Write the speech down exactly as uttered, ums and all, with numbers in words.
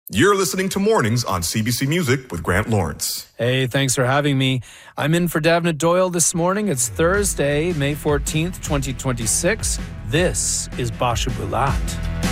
You're listening to Mornings on C B C Music with Grant Lawrence. Hey, thanks for having me. I'm in for Davna Doyle this morning. It's Thursday, May fourteenth, twenty twenty-six. This is Basha Bulat.